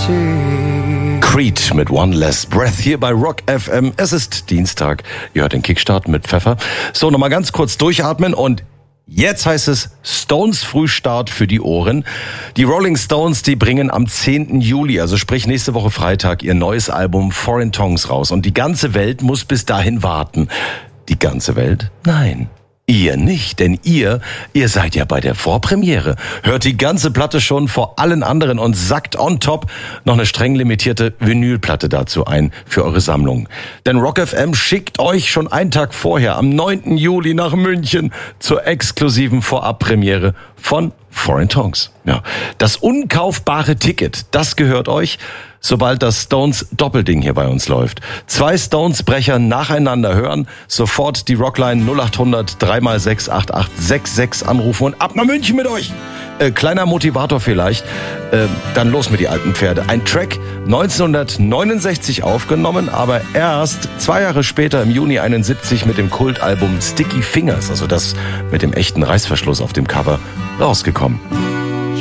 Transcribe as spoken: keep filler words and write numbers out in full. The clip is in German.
see. Creed mit One Less Breath hier bei Rock F M. Es ist Dienstag. Ihr hört den Kickstart mit Pfeffer. So, nochmal ganz kurz durchatmen und jetzt heißt es Stones Frühstart für die Ohren. Die Rolling Stones, die bringen am zehnten Juli, also sprich nächste Woche Freitag, ihr neues Album Foreign Tongues raus. Und die ganze Welt muss bis dahin warten. Die ganze Welt? Nein. Ihr nicht, denn ihr, ihr seid ja bei der Vorpremiere. Hört die ganze Platte schon vor allen anderen und sackt on top noch eine streng limitierte Vinylplatte dazu ein für eure Sammlung. Denn Rock F M schickt euch schon einen Tag vorher, am neunten Juli nach München zur exklusiven Vorabpremiere von Foreign Tongues. Ja, das unkaufbare Ticket, das gehört euch, sobald das Stones Doppelding hier bei uns läuft. Zwei Stones-Brecher nacheinander hören, sofort die Rockline null acht hundert drei mal sechs acht acht sechs sechs anrufen und ab nach München mit euch. Äh, kleiner Motivator vielleicht, äh, dann los mit die alten Pferde. Ein Track neunzehnhundertneunundsechzig aufgenommen, aber erst zwei Jahre später im Juni einundsiebzig mit dem Kultalbum Sticky Fingers, also das mit dem echten Reißverschluss auf dem Cover, rausgekommen.